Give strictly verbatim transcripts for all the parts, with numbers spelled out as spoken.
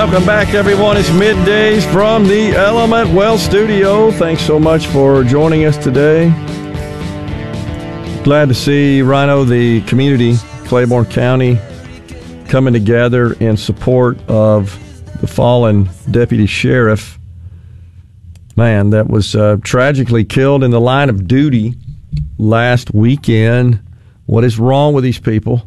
Welcome back, everyone. It's middays from the Element Wealth Studio. Thanks so much for joining us today. Glad to see, Rhino, the community, Claiborne County, coming together in support of the fallen deputy sheriff. Man, that was uh, tragically killed in the line of duty last weekend. What is wrong with these people?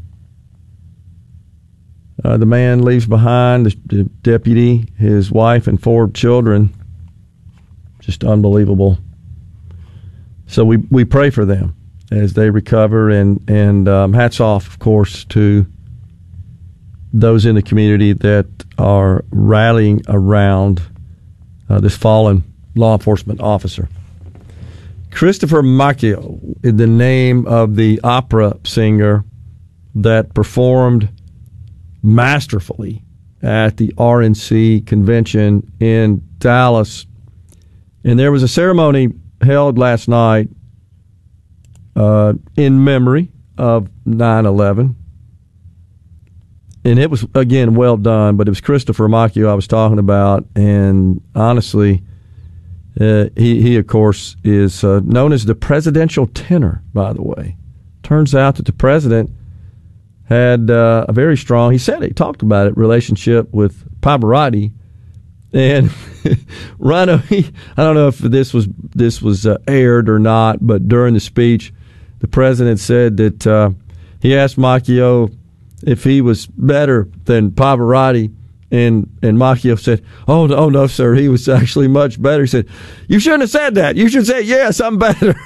Uh, the man leaves behind, the, the deputy, his wife, and four children. Just unbelievable. So we, we pray for them as they recover, and, and um, hats off, of course, to those in the community that are rallying around uh, this fallen law enforcement officer. Christopher Macchio is the name of the opera singer that performed masterfully at the R N C convention in Dallas. And there was a ceremony held last night uh, in memory of nine eleven. And it was, again, well done, but it was Christopher Macchio I was talking about. And honestly, uh, he, he, of course, is uh, known as the presidential tenor, by the way. Turns out that the president had uh, a very strong, he said it, he talked about it, relationship with Pavarotti. And Rhino, he, I don't know if this was this was uh, aired or not, but during the speech, the president said that uh, he asked Macchio if he was better than Pavarotti, and and Macchio said, "Oh, oh no, sir, he was actually much better." He said, "You shouldn't have said that. You should say yes, I'm better."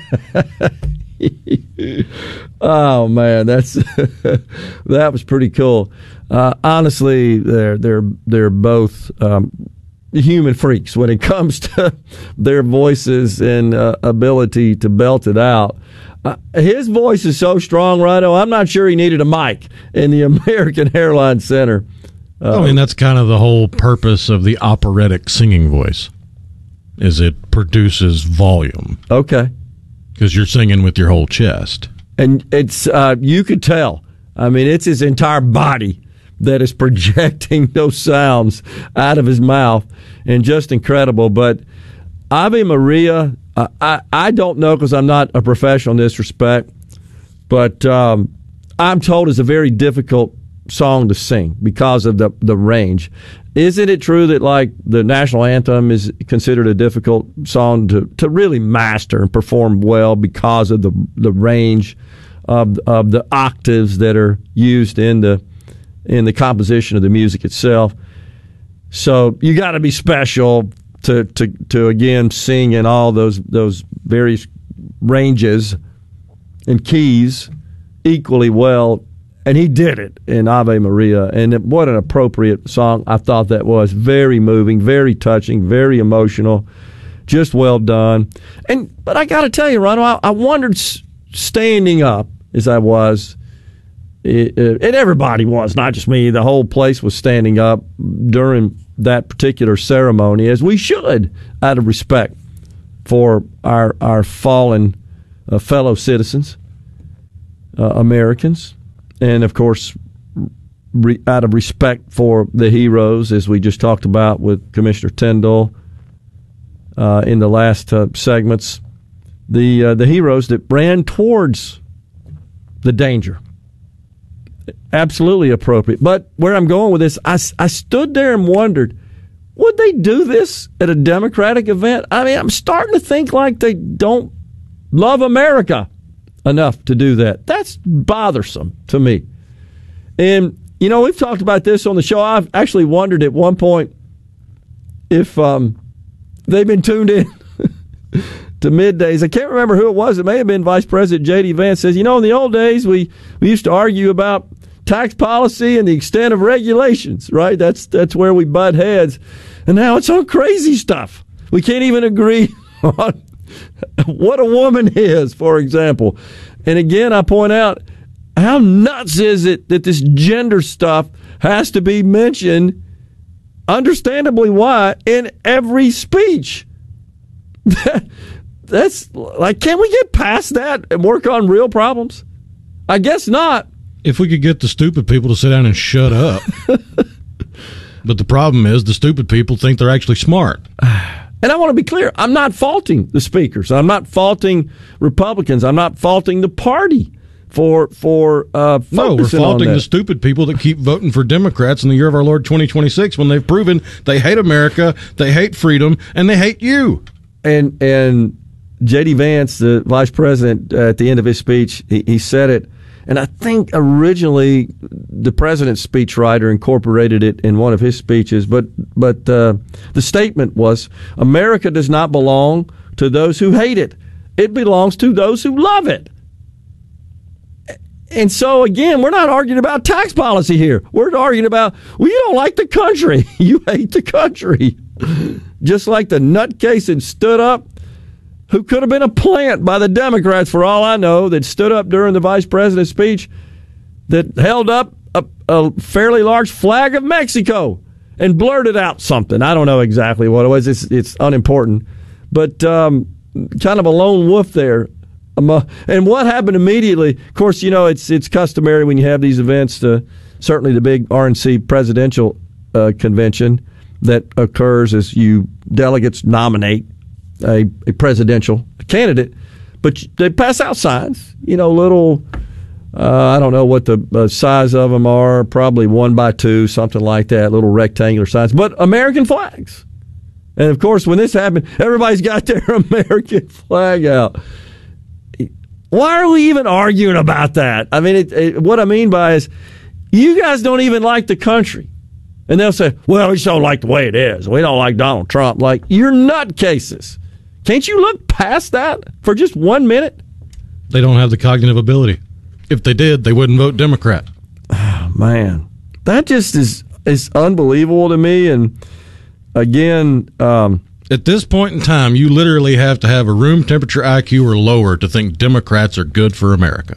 Oh man, that's that was pretty cool. Uh, honestly, they're they're they're both um, human freaks when it comes to their voices and uh, ability to belt it out. Uh, his voice is so strong, Rhino. I'm not sure he needed a mic in the American Airlines Center. Uh, I mean, that's kind of the whole purpose of the operatic singing voice, is it produces volume. Okay. Because you're singing with your whole chest. And it's uh, you could tell. I mean, it's his entire body that is projecting those sounds out of his mouth, and just incredible. But Ave Maria, uh, I, I don't know because I'm not a professional in this respect, but um, I'm told it's a very difficult song to sing because of the, the range. Isn't it true that, like, the national anthem is considered a difficult song to, to really master and perform well because of the the range of of the octaves that are used in the in the composition of the music itself? So you got to be special to to to again sing in all those those various ranges and keys equally well. And he did it in Ave Maria, and it, what an appropriate song I thought that was. Very moving, very touching, very emotional, just well done. And but I got to tell you, Ronald, I, I wondered, standing up as I was, it, it, and everybody was, not just me, the whole place was standing up during that particular ceremony, as we should, out of respect for our, our fallen uh, fellow citizens, uh, Americans. And, of course, re, out of respect for the heroes, as we just talked about with Commissioner Tyndall uh, in the last uh, segments, the uh, the heroes that ran towards the danger. Absolutely appropriate. But where I'm going with this, I, I stood there and wondered, would they do this at a Democratic event? I mean, I'm starting to think like they don't love America enough to do that. That's bothersome to me. And, you know, we've talked about this on the show. I've actually wondered at one point if um, they've been tuned in to middays. I can't remember who it was. It may have been Vice President J D. Vance. Says, you know, in the old days, we, we used to argue about tax policy and the extent of regulations, right? That's, that's where we butt heads. And now it's on crazy stuff. We can't even agree on what a woman is, for example. And again, I point out, how nuts is it that this gender stuff has to be mentioned, understandably why, in every speech? That's like, can we get past that and work on real problems? I guess not. If we could get the stupid people to sit down and shut up. But the problem is the stupid people think they're actually smart. And I want to be clear, I'm not faulting the speakers. I'm not faulting Republicans. I'm not faulting the party for for uh, focusing No, we're faulting on that. the stupid people that keep voting for Democrats in the year of our Lord twenty twenty-six when they've proven they hate America, they hate freedom, and they hate you. And and J D. Vance, the vice president, uh, at the end of his speech, he, he said it. And I think originally the president's speechwriter incorporated it in one of his speeches. But but uh, the statement was, America does not belong to those who hate it. It belongs to those who love it. And so, again, we're not arguing about tax policy here. We're arguing about, well, you don't like the country. You hate the country. Just like the nutcase that stood up, who could have been a plant by the Democrats, for all I know, that stood up during the vice president's speech, that held up a, a fairly large flag of Mexico and blurted out something. I don't know exactly what it was. It's, it's unimportant. But um, kind of a lone wolf there. And what happened immediately, of course, you know, it's it's customary when you have these events, to, certainly the big R N C presidential uh, convention that occurs as you delegates nominate a, a presidential candidate, but they pass out signs, you know, little, uh, I don't know what the uh, size of them are, probably one by two, something like that, little rectangular signs, but American flags. And, of course, when this happened, everybody's got their American flag out. Why are we even arguing about that? I mean, it, it, what I mean by is, you guys don't even like the country. And they'll say, well, we just don't like the way it is. We don't like Donald Trump. Like, you're nutcases. Can't you look past that for just one minute? They don't have the cognitive ability. If they did, they wouldn't vote Democrat. Oh, man. That just is, is unbelievable to me. And, again... Um, At this point in time, you literally have to have a room temperature I Q or lower to think Democrats are good for America.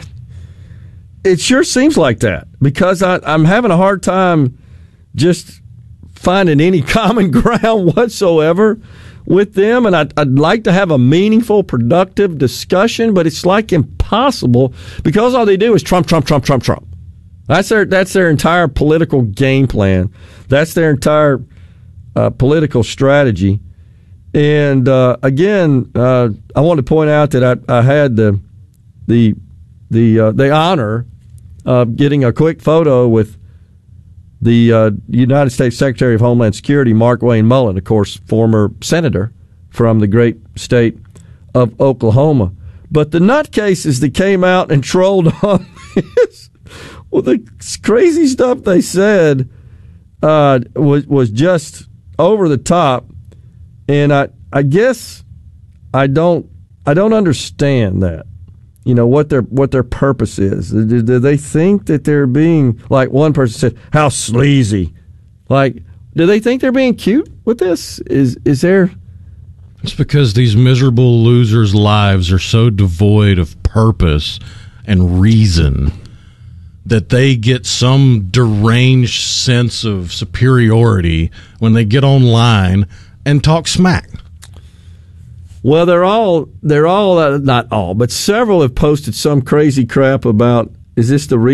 It sure seems like that, because I, I'm having a hard time just finding any common ground whatsoever with them, and I'd, I'd like to have a meaningful, productive discussion, but it's like impossible, because all they do is Trump, Trump, Trump, Trump, Trump. That's their, that's their entire political game plan. That's their entire... Uh, political strategy. And uh, again, uh, I want to point out that I, I had the the the uh, the honor of getting a quick photo with the uh, United States Secretary of Homeland Security, Markwayne Mullin, of course, former senator from the great state of Oklahoma. But the nutcases that came out and trolled on this, well, the crazy stuff they said uh, was was just over the top, and I I guess I don't I don't understand that. You know, what their what their purpose is. Do, do they think that they're being, like one person said, how sleazy? Like, do they think they're being cute with this? Is is there? It's because these miserable losers' lives are so devoid of purpose and reason that they get some deranged sense of superiority when they get online and talk smack. Well, they're all, they're all, uh, not all, but several have posted some crazy crap about, is this the